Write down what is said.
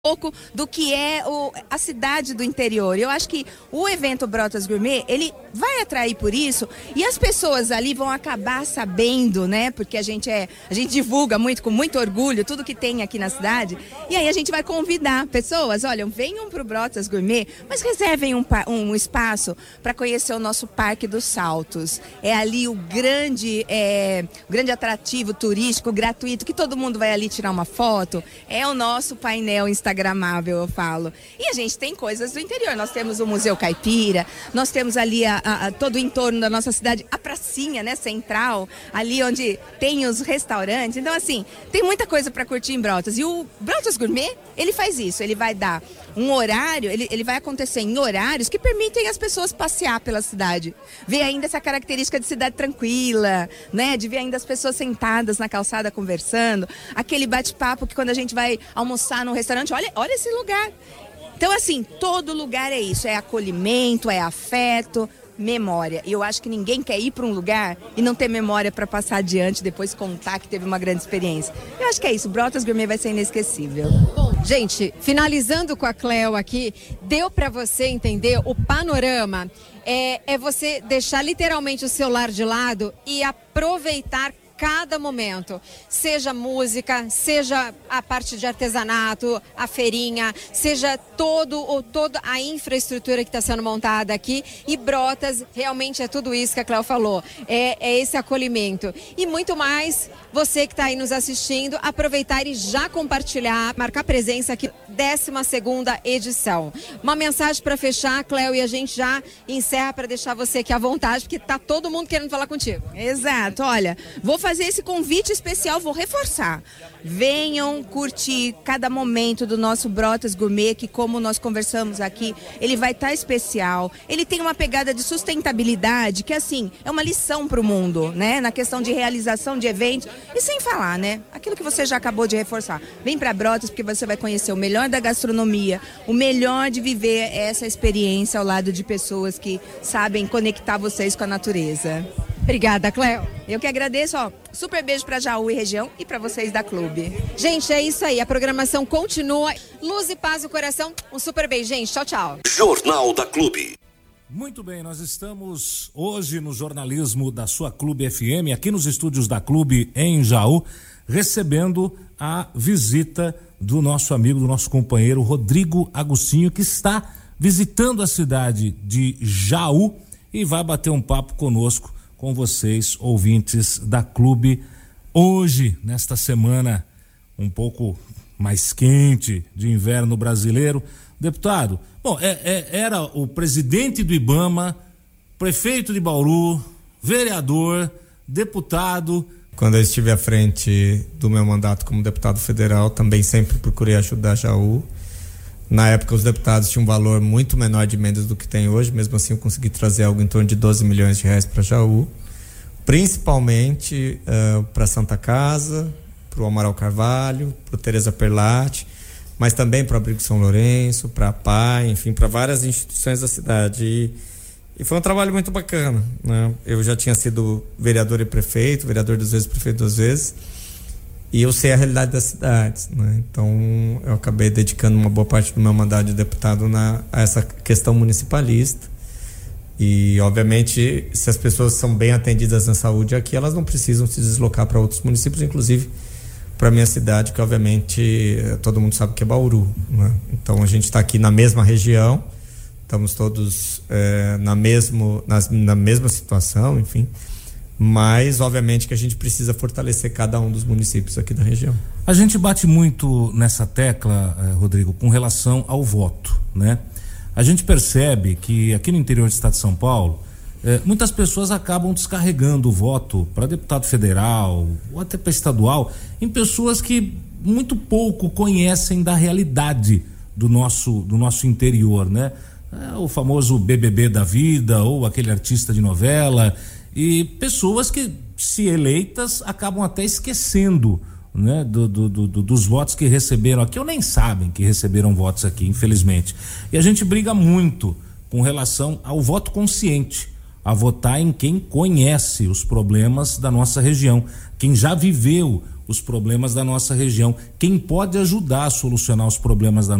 pouco do que é a cidade do interior. Eu acho que o evento Brotas Gourmet, ele vai atrair por isso, e as pessoas ali vão acabar sabendo, né? Porque a gente divulga muito, com muito orgulho, tudo que tem aqui na cidade, e aí a gente vai convidar pessoas, olha, venham pro Brotas Gourmet, mas reservem um espaço para conhecer o nosso Parque dos Saltos. É ali o grande atrativo turístico, gratuito, que todo mundo vai ali tirar uma foto. É o nosso painel instagramável, eu falo. E a gente tem coisas do interior. Nós temos o Museu Caipira, nós temos ali todo o entorno da nossa cidade, a pracinha, né, central, ali onde tem os restaurantes. Então, assim, tem muita coisa para curtir em Brotas. E o Brotas Gourmet, ele faz isso. Ele vai dar um horário, ele vai acontecer em horários que permitem as pessoas passear pela cidade. Ver ainda essa característica de cidade tranquila, né, de ver ainda as pessoas sentadas na calçada conversando. Aquele bate-papo que quando a gente vai almoçar num restaurante, olha esse lugar. Então, assim, todo lugar é isso, é acolhimento, é afeto, memória. E eu acho que ninguém quer ir para um lugar e não ter memória para passar adiante, depois contar que teve uma grande experiência. Eu acho que é isso, Brotas Gourmet vai ser inesquecível. Bom, gente, finalizando com a Cleo aqui, deu para você entender o panorama? É você deixar literalmente o celular de lado e aproveitar cada momento, seja música, seja a parte de artesanato, a feirinha, seja toda a infraestrutura que está sendo montada aqui, e Brotas realmente é tudo isso que a Cléo falou, é esse acolhimento. E muito mais, você que está aí nos assistindo, aproveitar e já compartilhar, marcar presença aqui, 12ª edição. Uma mensagem para fechar, Cléo, e a gente já encerra para deixar você aqui à vontade, porque tá todo mundo querendo falar contigo. Exato, olha, vou fazer esse convite especial, vou reforçar. Venham curtir cada momento do nosso Brotas Gourmet, que, como nós conversamos aqui, ele vai estar especial. Ele tem uma pegada de sustentabilidade que, assim, é uma lição para o mundo, né? Na questão de realização de eventos. E sem falar, né? Aquilo que você já acabou de reforçar. Vem para Brotas porque você vai conhecer o melhor da gastronomia, o melhor de viver essa experiência ao lado de pessoas que sabem conectar vocês com a natureza. Obrigada, Cléo. Eu que agradeço, ó. Super beijo para Jaú e região e para vocês da Clube. Gente, é isso aí. A programação continua. Luz e paz no coração. Um super beijo, gente. Tchau, tchau. Jornal da Clube. Muito bem, nós estamos hoje no jornalismo da sua Clube FM, aqui nos estúdios da Clube em Jaú, recebendo a visita do nosso amigo, do nosso companheiro Rodrigo Agostinho, que está visitando a cidade de Jaú e vai bater um papo conosco, com vocês, ouvintes da Clube, hoje, nesta semana um pouco mais quente de inverno brasileiro. Deputado, bom, era o presidente do IBAMA, prefeito de Bauru, vereador, deputado. Quando eu estive à frente do meu mandato como deputado federal, também sempre procurei ajudar Jaú. Na época, os deputados tinham um valor muito menor de emendas do que tem hoje, mesmo assim eu consegui trazer algo em torno de 12 milhões de reais para Jaú, principalmente para Santa Casa, para o Amaral Carvalho, para o Teresa Perlatti, mas também para o Abrigo São Lourenço, para a PAI, enfim, para várias instituições da cidade. E foi um trabalho muito bacana, né? Eu já tinha sido vereador e prefeito, vereador 2 vezes, prefeito 2 vezes, e eu sei a realidade das cidades, né? Então eu acabei dedicando uma boa parte do meu mandato de deputado a essa questão municipalista. E obviamente, se as pessoas são bem atendidas na saúde aqui, elas não precisam se deslocar para outros municípios, inclusive para minha cidade, que obviamente todo mundo sabe que é Bauru, né? Então a gente está aqui na mesma região, estamos todos na mesma situação, enfim. Mas, obviamente, que a gente precisa fortalecer cada um dos municípios aqui da região. A gente bate muito nessa tecla, Rodrigo, com relação ao voto, né? A gente percebe que aqui no interior do estado de São Paulo, muitas pessoas acabam descarregando o voto para deputado federal ou até para estadual em pessoas que muito pouco conhecem da realidade do nosso interior, né? O famoso BBB da vida ou aquele artista de novela. E pessoas que, se eleitas, acabam até esquecendo, né, dos votos que receberam aqui, ou nem sabem que receberam votos aqui, infelizmente. E a gente briga muito com relação ao voto consciente, a votar em quem conhece os problemas da nossa região, quem já viveu os problemas da nossa região. Quem pode ajudar a solucionar os problemas da